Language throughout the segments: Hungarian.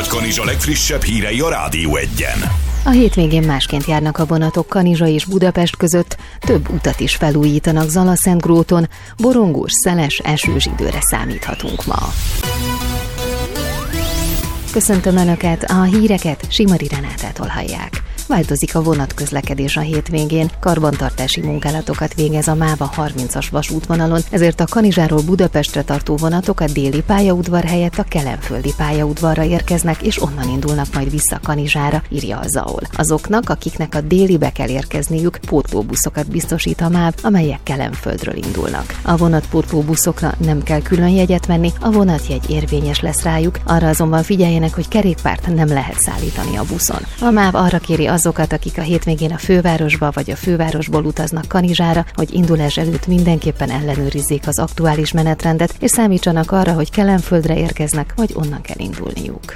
Nagy-Kanizsa legfrissebb hírei a Rádió Egyen. A hétvégén másként járnak a vonatok Kanizsa és Budapest között, több utat is felújítanak Zala-Szentgróton, borongós, szeles, esős időre számíthatunk ma. Köszöntöm Önöket, a híreket Simari Renátától hallják. Változik a vonatközlekedés a hétvégén, karbantartási munkálatokat végez a MÁV 30-as vasútvonalon, ezért a Kanizsáról Budapestre tartó vonatok a déli pályaudvar helyett a kelenföldi pályaudvarra érkeznek, és onnan indulnak majd vissza Kanizsára, írja a ZAOL. Azoknak, akiknek a délibe kell érkezniük, pótlóbuszokat biztosít a MÁV, amelyek Kelenföldről indulnak. A vonatpótlóbuszokra nem kell külön jegyet venni, a vonatjegy érvényes lesz rájuk, arra azonban figyeljenek, hogy kerékpárt nem lehet szállítani a buszon. A MÁV arra kéri azokat, akik a hétvégén a fővárosba vagy a fővárosból utaznak Kanizsára, hogy indulás előtt mindenképpen ellenőrizzék az aktuális menetrendet, és számítsanak arra, hogy Kelenföldre érkeznek, vagy onnan kell indulniuk.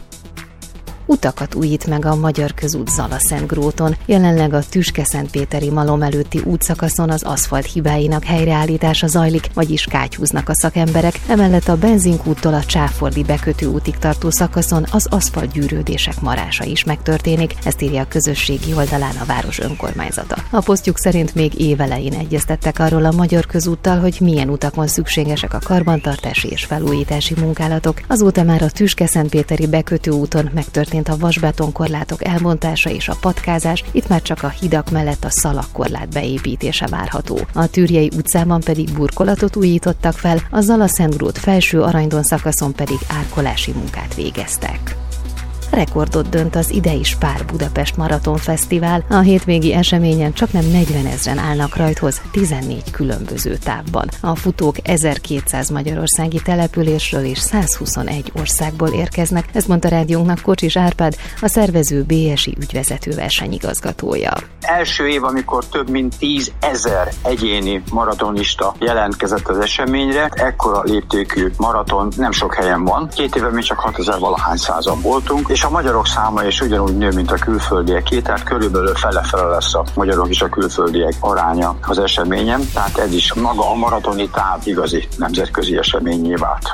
Utakat újít meg a Magyar Közút Zala-Szentgróton. Jelenleg a Tüske-Szentpéteri malom előtti útszakaszon az aszfalt hibáinak helyreállítása zajlik, vagyis kátyúznak a szakemberek, emellett a Benzinkúttól a Csáfordi bekötő útig tartó szakaszon az aszfaltgyűrődések marása is megtörténik, ezt írja a közösségi oldalán a város önkormányzata. A posztjuk szerint még évelején egyeztettek arról a Magyar Közúttal, hogy milyen utakon szükségesek a karbantartási és felújítási munkálatok. Azóta már a Tüske-Szentpéteri bekötő úton megtörtént a vasbetonkorlátok elbontása és a patkázás, itt már csak a hidak mellett a szalagkorlát beépítése várható. A Tűrjei utcában pedig burkolatot újítottak fel, a Zala-Szentgrót felső Aranyton szakaszon pedig árkolási munkát végeztek. Rekordot dönt az idei Spár Budapest Maraton Fesztivál. A hétvégi eseményen csaknem 40 000-en állnak rajthoz 14 különböző távban. A futók 1200 magyarországi településről és 121 országból érkeznek, ezt mondta rádiónknak Kocsis Árpád, a szervező BSI ügyvezető versenyigazgatója. Első év, amikor több mint 10 000 egyéni maratonista jelentkezett az eseményre, ekkora léptékű maraton nem sok helyen van. 2 éve még csak 6000 valahány százan voltunk, és a magyarok száma is ugyanúgy nő, mint a külföldieké, tehát körülbelül fele-fele lesz a magyarok és a külföldiek aránya az eseményen, tehát ez is maga a maratoni táv igazi nemzetközi eseményé vált.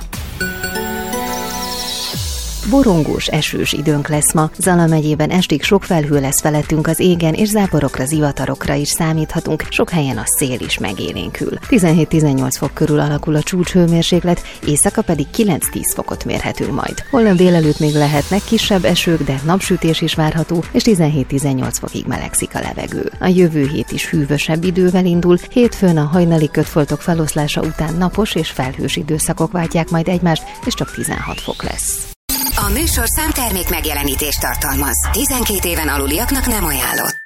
Borongós, esős időnk lesz ma. Zala megyében estig sok felhő lesz felettünk az égen, és záporokra, zivatarokra is számíthatunk, sok helyen a szél is megélénkül. 17-18 fok körül alakul a csúcshőmérséklet, éjszaka pedig 9-10 fokot mérhetünk majd. Holnap délelőtt még lehetnek kisebb esők, de napsütés is várható, és 17-18 fokig melegszik a levegő. A jövő hét is hűvösebb idővel indul, hétfőn a hajnali kötfoltok feloszlása után napos és felhős időszakok váltják majd egymást, és csak 16 fok lesz. A műsorszám termék megjelenítést tartalmaz. 12 éven aluliaknak nem ajánlott.